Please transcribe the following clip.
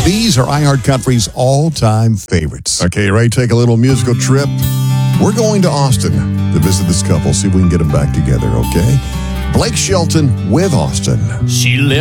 These are iHeartCountry's all-time favorites. Okay, ready to take a little musical trip? We're going to Austin to visit this couple, see if we can get them back together, okay? Blake Shelton with Austin. She left